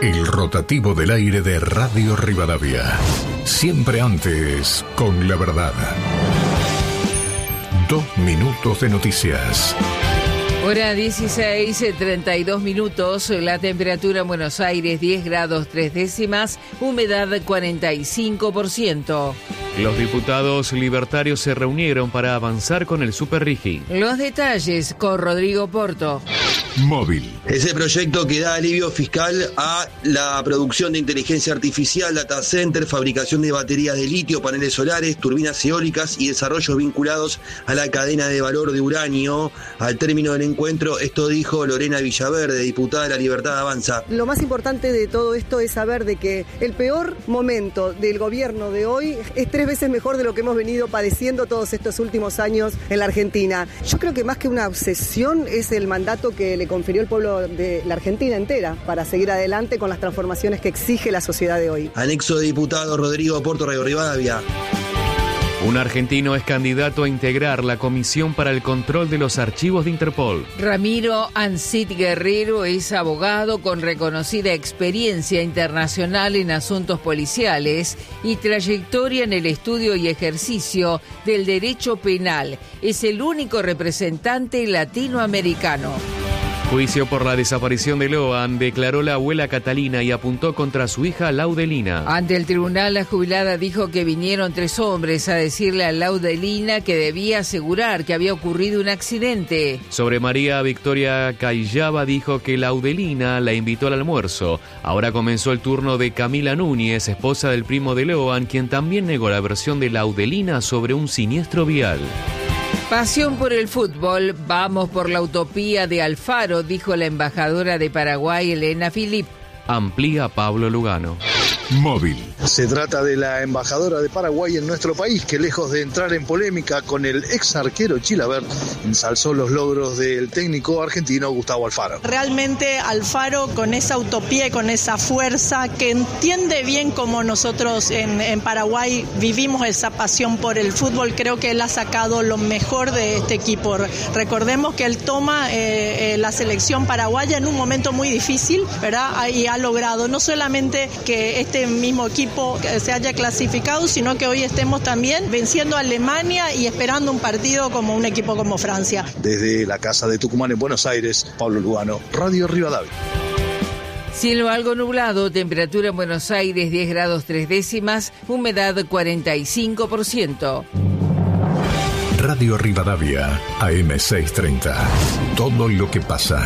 El rotativo del aire de Radio Rivadavia. Siempre antes, con la verdad. 2 minutos de noticias. Hora 16:32. La temperatura en Buenos Aires 10 grados 3 décimas, humedad 45%. Los diputados libertarios se reunieron para avanzar con el Superrigi. Los detalles con Rodrigo Porto. Móvil. Ese proyecto que da alivio fiscal a la producción de inteligencia artificial, data center, fabricación de baterías de litio, paneles solares, turbinas eólicas y desarrollos vinculados a la cadena de valor de uranio. Al término del encuentro, esto dijo Lorena Villaverde, diputada de La Libertad Avanza. Lo más importante de todo esto es saber de que el peor momento del gobierno de hoy es 3 veces mejor de lo que hemos venido padeciendo todos estos últimos años en la Argentina. Yo creo que más que una obsesión es el mandato que le confirió el pueblo de la Argentina entera para seguir adelante con las transformaciones que exige la sociedad de hoy. Anexo de diputado Rodrigo Porto, Radio Rivadavia. Un argentino es candidato a integrar la Comisión para el Control de los Archivos de Interpol. Ramiro Ancit Guerrero es abogado con reconocida experiencia internacional en asuntos policiales y trayectoria en el estudio y ejercicio del derecho penal. Es el único representante latinoamericano. Juicio por la desaparición de Loan, declaró la abuela Catalina y apuntó contra su hija Laudelina. Ante el tribunal, la jubilada dijo que vinieron 3 hombres a decirle a Laudelina que debía asegurar que había ocurrido un accidente. Sobre María Victoria Cayaba dijo que Laudelina la invitó al almuerzo. Ahora comenzó el turno de Camila Núñez, esposa del primo de Loan, quien también negó la versión de Laudelina sobre un siniestro vial. Pasión por el fútbol, vamos por la utopía de Alfaro, dijo la embajadora de Paraguay, Elena Filip. Amplía Pablo Lugano. Móvil. Se trata de la embajadora de Paraguay en nuestro país, que lejos de entrar en polémica con el ex arquero Chilavert, ensalzó los logros del técnico argentino Gustavo Alfaro. Realmente Alfaro, con esa utopía y con esa fuerza, que entiende bien cómo nosotros en Paraguay vivimos esa pasión por el fútbol, creo que él ha sacado lo mejor de este equipo. Recordemos que él toma la selección paraguaya en un momento muy difícil, ¿verdad? Y ha logrado no solamente que este mismo equipo se haya clasificado, sino que hoy estemos también venciendo a Alemania y esperando un partido como un equipo como Francia. Desde la Casa de Tucumán en Buenos Aires, Pablo Lugano, Radio Rivadavia. Cielo algo nublado, temperatura en Buenos Aires 10 grados 3 décimas, humedad 45%. Radio Rivadavia, AM 630. Todo lo que pasa.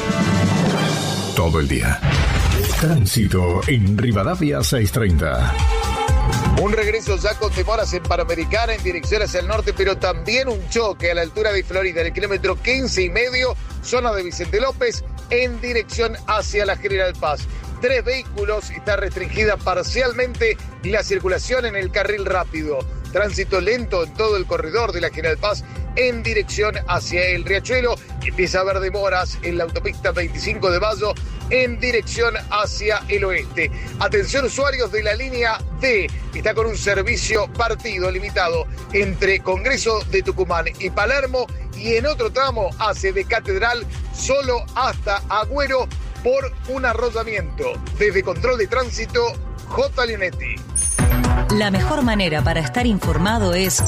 Todo el día. Tránsito en Rivadavia 630. Un regreso ya con demoras en Panamericana en dirección hacia el norte, pero también un choque a la altura de Florida, en el kilómetro 15,5, zona de Vicente López, en dirección hacia la General Paz. 3 vehículos, está restringida parcialmente la circulación en el carril rápido. Tránsito lento en todo el corredor de la General Paz en dirección hacia el Riachuelo. Empieza a haber demoras en la autopista 25 de Mayo en dirección hacia el oeste. Atención usuarios de la línea D, está con un servicio partido limitado entre Congreso de Tucumán y Palermo, y en otro tramo hace de Catedral solo hasta Agüero por un arrollamiento. Desde Control de Tránsito, J. Leonetti. La mejor manera para estar informado es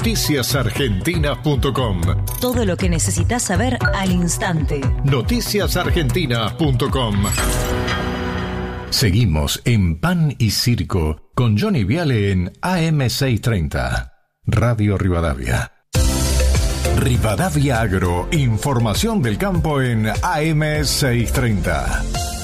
noticiasargentinas.com. Todo lo que necesitas saber al instante. Noticiasargentinas.com. Seguimos en Pan y Circo con Johnny Viale en AM 630. Radio Rivadavia. Rivadavia Agro, información del campo en AM 630.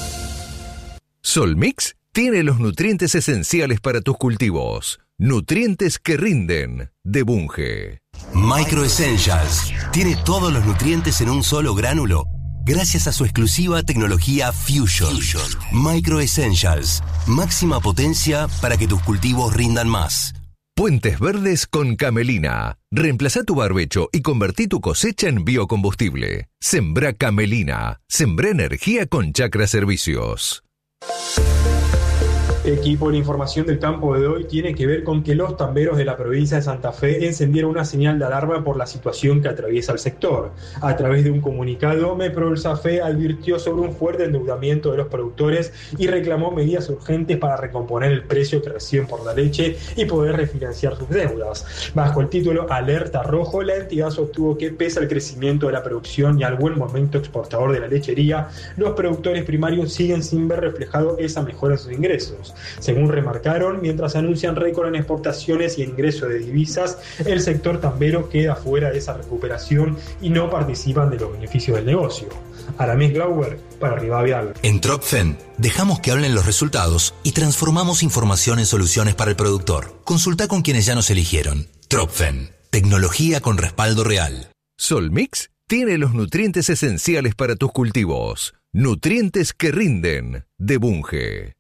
Solmix tiene los nutrientes esenciales para tus cultivos. Nutrientes que rinden, de Bunge. Micro Essentials tiene todos los nutrientes en un solo gránulo, gracias a su exclusiva tecnología Fusion. Micro Essentials, máxima potencia para que tus cultivos rindan más. Puentes verdes con camelina. Reemplazá tu barbecho y convertí tu cosecha en biocombustible. Sembrá camelina. Sembrá energía con Chacra Servicios. Equipo, la información del campo de hoy tiene que ver con que los tamberos de la provincia de Santa Fe encendieron una señal de alarma por la situación que atraviesa el sector. A través de un comunicado, MEPRODELSAFE advirtió sobre un fuerte endeudamiento de los productores y reclamó medidas urgentes para recomponer el precio que reciben por la leche y poder refinanciar sus deudas. Bajo el título Alerta Rojo, la entidad sostuvo que pese al crecimiento de la producción y al buen momento exportador de la lechería, los productores primarios siguen sin ver reflejado esa mejora en sus ingresos. Según remarcaron, mientras anuncian récord en exportaciones y en ingreso de divisas, el sector tambero queda fuera de esa recuperación y no participan de los beneficios del negocio. Aramis Glauber, para Rivadavia. En Tropfen, dejamos que hablen los resultados y transformamos información en soluciones para el productor. Consulta con quienes ya nos eligieron. Tropfen, tecnología con respaldo real. Solmix tiene los nutrientes esenciales para tus cultivos. Nutrientes que rinden, de Bunge.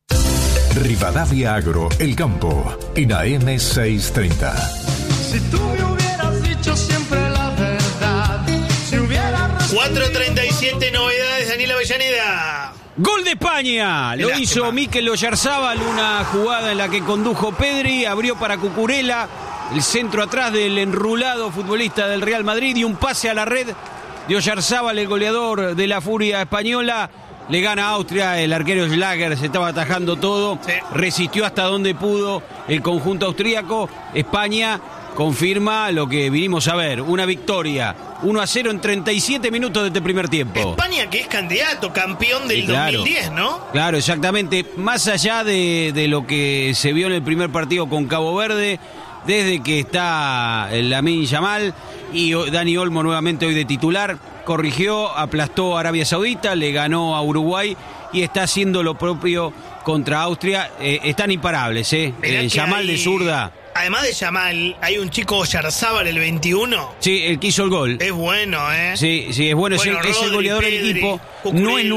Rivadavia Agro, El Campo, en AM 630. Si tú me hubieras dicho siempre la verdad, si hubieras... 4:37, novedades, Daniel Avellaneda. Gol de España, lo hizo Mikel Oyarzábal, una jugada en la que condujo Pedri, abrió para Cucurella, el centro atrás del enrulado futbolista del Real Madrid y un pase a la red de Oyarzábal, el goleador de la Furia española. Le gana a Austria, el arquero Schlager se estaba atajando todo, resistió hasta donde pudo el conjunto austríaco. España confirma lo que vinimos a ver, una victoria 1-0 en 37 minutos de este primer tiempo. España que es candidato, campeón del 2010, ¿no? Claro, exactamente, más allá de lo que se vio en el primer partido con Cabo Verde, desde que está Lamine Yamal y Dani Olmo nuevamente hoy de titular, corrigió, aplastó a Arabia Saudita, le ganó a Uruguay y está haciendo lo propio contra Austria. Están imparables, Yamal de zurda. Además de Yamal, hay un chico Oyarzábal, el 21. Sí, el que hizo el gol. Es bueno, Sí, es bueno, es el goleador del equipo. No es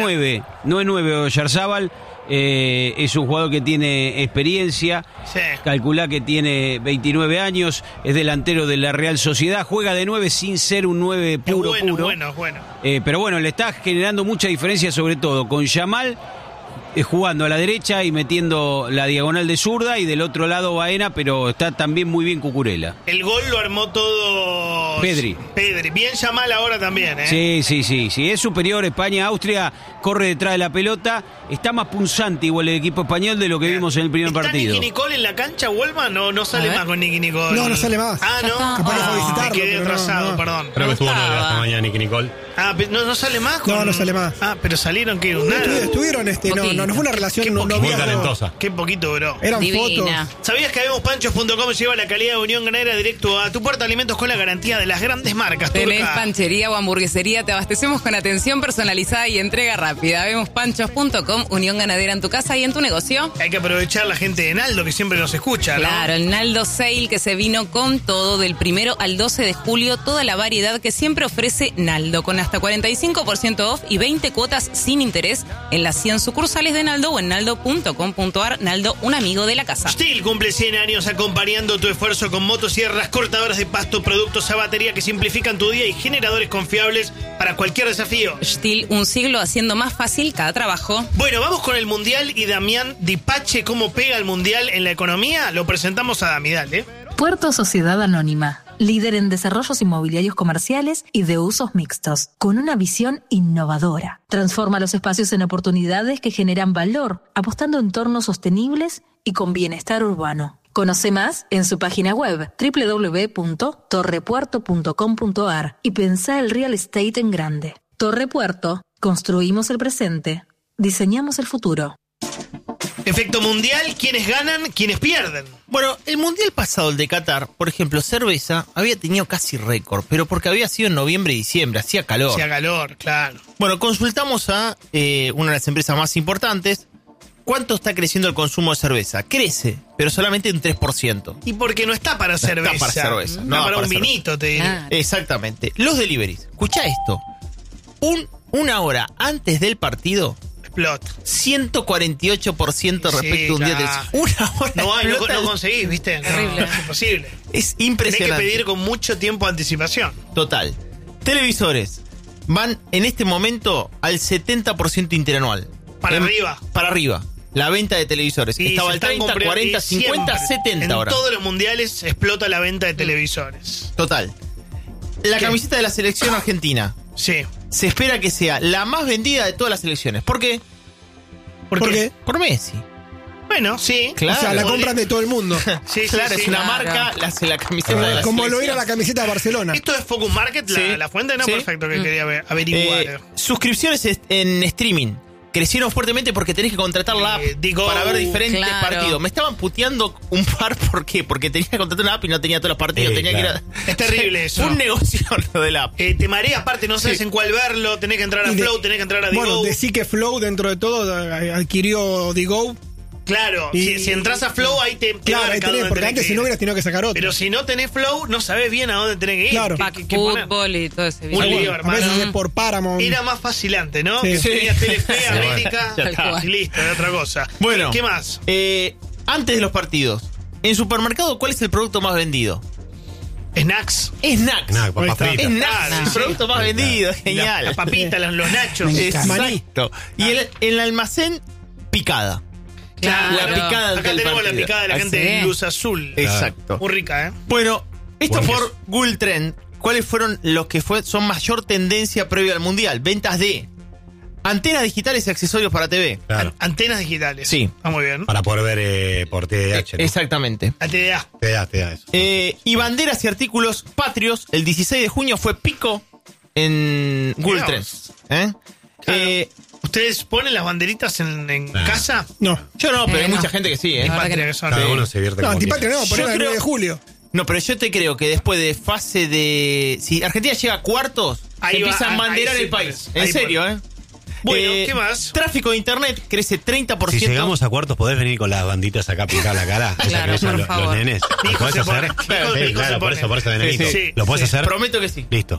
9 Oyarzábal. Es un jugador que tiene experiencia, calculá que tiene 29 años, es delantero de la Real Sociedad, juega de 9 sin ser un 9 puro. Bueno. Pero bueno, le está generando mucha diferencia, sobre todo con Yamal jugando a la derecha y metiendo la diagonal de zurda, y del otro lado Baena, pero está también muy bien Cucurella. El gol lo armó todo Pedri. Bien Yamal ahora también, Sí, es superior España. Austria corre detrás de la pelota, está más punzante igual el equipo español de lo que vimos en el primer partido. ¿Nicky Nicole en la cancha, Huelma? No sale más con Nicky Nicole. No sale más. ¿No? Me quedé atrasado, perdón. Creo que estuvo novia esta mañana Nicky Nicole. ¿No sale más? No sale más. Pero salieron que estuvieron no fue una relación muy talentosa. Qué poquito, bro. Eran divina. fotos. ¿Sabías que Habemospanchos.com lleva la calidad de Unión Ganadera directo a tu puerta de alimentos con la garantía de las grandes marcas? ¿Tenés panchería o hamburguesería? Te abastecemos con atención personalizada y entrega rápida. Habemospanchos.com, Unión Ganadera en tu casa y en tu negocio. Hay que aprovechar la gente de Naldo que siempre nos escucha, ¿no? Claro, el Naldo Sale que se vino con todo del 1 al 12 de julio, toda la variedad que siempre ofrece Naldo, con hasta 45% off y 20 cuotas sin interés en las 100 sucursales de Naldo o en naldo.com.ar. Naldo, un amigo de la casa. Stihl cumple 100 años acompañando tu esfuerzo con motosierras, cortadoras de pasto, productos a batería que simplifican tu día y generadores confiables para cualquier desafío. Stihl, un siglo haciendo más fácil cada trabajo. Bueno, vamos con el Mundial y Damián Dipache, ¿cómo pega el Mundial en la economía? Lo presentamos a Dami, dale. Puerto Sociedad Anónima, líder en desarrollos inmobiliarios comerciales y de usos mixtos, con una visión innovadora. Transforma los espacios en oportunidades que generan valor, apostando en entornos sostenibles y con bienestar urbano. Conoce más en su página web www.torrepuerto.com.ar y pensá el real estate en grande. Torre Puerto, construimos el presente, diseñamos el futuro. Efecto mundial, ¿quiénes ganan, quiénes pierden? Bueno, el mundial pasado, el de Qatar, por ejemplo, cerveza, había tenido casi récord, pero porque había sido en noviembre y diciembre, hacía calor. Hacía calor, claro. Bueno, consultamos a una de las empresas más importantes. ¿Cuánto está creciendo el consumo de cerveza? Crece, pero solamente un 3%. Y porque no está para cerveza. Está para cerveza. No, para un vinito, te diría. Exactamente. Los deliveries. Escuchá esto. Una hora antes del partido... 148% respecto a un día del... Una hora. No conseguís, ¿viste? Terrible. Es imposible. Es impresionante. Tenés que pedir con mucho tiempo de anticipación. Total. Televisores van en este momento al 70% interanual. Para arriba. Para arriba. la venta de televisores. Y Estaba se al están 30, comprando- 40, y 50, siempre, 70 ahora. En todos los mundiales explota la venta de televisores. Total. La camiseta de la selección argentina. Sí. Se espera que sea la más vendida de todas las selecciones. ¿Por qué? ¿Por qué? Por Messi. Bueno, sí. Claro. O sea, la compran de todo el mundo. Sí, Claro, sí, es una claro. marca, la camiseta de la Como lo selección. era la camiseta de Barcelona. Esto es Focus Market, Sí. la fuente, no, Sí. perfecto, que quería averiguar. Suscripciones en streaming crecieron fuertemente porque tenés que contratar la app Digo, para ver diferentes claro. partidos. Me estaban puteando un par, ¿por qué? Porque tenía que contratar una app y no tenía todos los partidos. Tenía claro. que ir a... Es terrible eso. Un negocio lo de la app. Te marea, aparte no sabes Sí. en cuál verlo, tenés que entrar a Y de- Flow, tenés que entrar a Digo. Bueno, decí que Flow, dentro de todo, adquirió Digo. Claro, Y- si entras a Flow ahí te Claro, ahí marca tenés, dónde porque tenés antes que si no ir. hubieras tenido que sacar otro. Pero si no tenés Flow, no sabés bien a dónde tenés que ir. Claro. ¿Qué poner? Fútbol y todo ese Un video. lío, a hermano. veces es por Paramount. Era más fácil antes, ¿no? Sí. Que Sí. tenías Telefe, Sí, América, ya está. y listo, era otra cosa. Bueno. ¿Qué más? Antes de los partidos. En supermercado, ¿cuál es el producto más vendido? Snacks. Snacks. Nada, papa está. frita. Snacks, Claro, el sí. producto más vendido. Genial. Las papitas, los nachos. Exacto. Y el almacén, picada. Claro. La picada Acá del tenemos la partido. picada de la Ah, gente sí. de Luz Azul. Exacto. Muy rica, ¿eh? Bueno, esto Buen por queso. Google Trend. ¿Cuáles fueron los que son mayor tendencia previo al Mundial? Ventas de antenas digitales y accesorios para TV. Claro. Antenas digitales. Sí. Está muy bien. Para poder ver por TDH. ¿no? Exactamente. La TDA. Te da eso. Y banderas y artículos patrios, el 16 de junio fue pico en Google Mirá Trends. Claro. ¿Ustedes ponen las banderitas en Nah. casa? No. Yo no, pero hay no. mucha gente que sí. La verdad Patria que que son. Cada uno se vierte No, como antipatria quiera. no, ponela el 9 de julio. No, pero yo te creo que después de fase de... Si Argentina llega a cuartos, Ahí se va, empieza a ahí banderar sí el país. pones, ahí En serio, pones. Bueno, ¿qué más? Tráfico de internet crece 30%. Si llegamos a cuartos, ¿podés venir con las banditas acá a pintar la cara? Esa Claro, que usan por los favor. nenes. Mi ¿Lo hijo podés se hacer? pone. Mi hijo Sí, claro, se por pone. eso, Nenito. Sí, ¿Lo podés sí. hacer? Prometo que sí. Listo.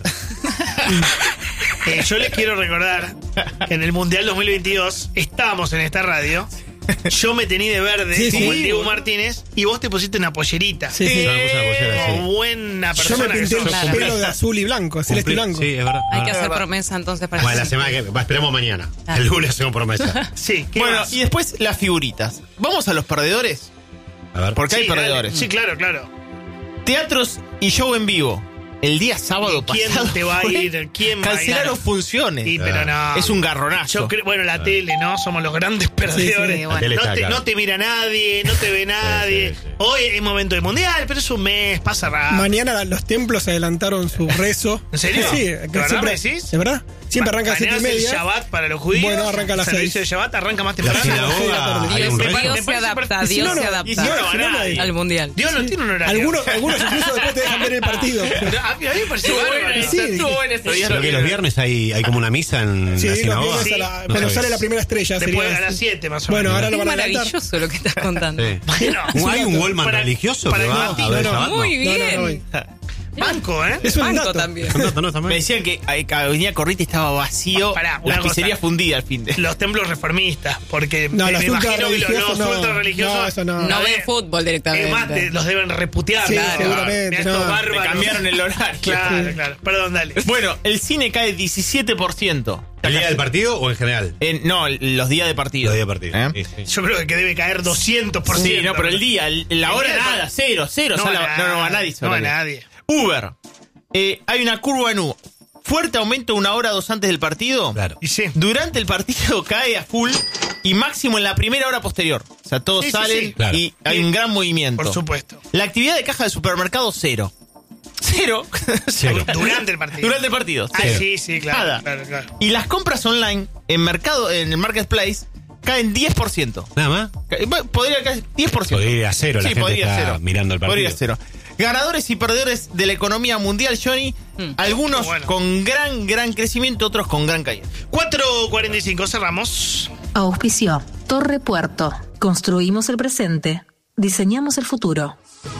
Yo les quiero recordar que en el Mundial 2022 estábamos en esta radio. Yo me tení de verde, Sí, como sí. el Diego Martínez, y vos te pusiste una pollerita. Sí, sí. Yo me puse una pollera, sí. Como buena Yo persona me que pinté sos. el pelo de azul y blanco, celeste y blanco. Sí, es verdad. Hay que es hacer verdad. promesa entonces para Bueno, la eso. semana que... esperemos mañana. Ah. El lunes hacemos promesa. Sí, ¿qué Bueno, más? y después las figuritas. Vamos a los perdedores. A ver. Porque hay Sí, dale. perdedores. Sí, claro, claro. Teatros y show en vivo. El día sábado ¿Quién pasado te va a fue- ir? ¿Quién va a ir? Cancelaron funciones. Sí, pero no. Es un garronazo. Yo creo, bueno, la tele, ¿no? Somos los grandes perdedores. sí, bueno. La tele no, está, te, claro. no te mira nadie, no te ve nadie. sí, sí. Hoy es momento del mundial, pero es un mes, pasa rápido. Mañana los templos adelantaron su rezo. ¿En serio? Sí, ¿De verdad me decís? ¿De verdad? Siempre arranca a 7 y Mañana es el media. Shabbat para los judíos. Bueno, arranca a las El servicio 6. de Shabbat arranca más La temprano. sinagoga, hay un Dios, rezo. Dios Me se parece adapta, perfecto. Dios Si no, se no, y si adapta no, no va si no, nadie. al mundial. Dios no tiene un horario. Algunos incluso después te dejan ver el partido. A mí me pareció bárbaro. Sí, Estuvo bueno esto. Creo que los viernes hay como una misa en Sí, la los sinagoga. viernes Sí. cuando sé. sale la primera estrella. Después sería a las 7 más o Bueno, menos. ahora Es lo van a adelantar. maravilloso lo que estás contando. Sí. Bueno, ¿Hay un Wallman Para- religioso para que el va Mati, a ver no, no. Shabbat? Muy No, bien. no, voy. banco, ¿eh? Es un Banco dato. también. Me decían que Avenida Corrientes estaba vacío, Pará, una la pizzería cosa. fundida al fin de. Los templos reformistas, porque No, me los imagino que ultrarreligiosos los no. ultrarreligiosos No, eso no. No deben- ven fútbol directamente. Es más, los deben reputear. Sí, claro. seguramente, Mirá estos no. Me bárbaros. cambiaron el horario. Claro, Sí. claro. Perdón, dale. Bueno, el cine cae 17%. ¿El día del partido o en general? No, los días de partido. Los días de partido. ¿Eh? Sí, sí. Yo creo que debe caer 200%. Sí, no, pero el día, la hora día de- nada, cero. No o sea, va no va nadie. No va horario. nadie. Uber. Hay una curva en U. Fuerte aumento una hora o dos antes del partido. Claro. Y sí. Durante el partido cae a full y máximo en la primera hora posterior. O sea, todos Sí, sí, salen sí. Claro. y hay un gran movimiento. Por supuesto. La actividad de caja de supermercado, cero. Cero. Cero. Durante el partido. Durante el partido. Ah, cero. sí, sí, claro. Nada. Claro, claro. Y las compras online en el marketplace caen 10%. Nada más. Podría caer 10%. Podría ir a cero, la Sí, gente podría está cero. mirando el partido. Podría cero. Ganadores y perdedores de la economía mundial, Johnny. Algunos Bueno. con gran crecimiento, otros con gran caída. 4:45, cerramos. Auspicio. Torre Puerto. Construimos el presente. Diseñamos el futuro.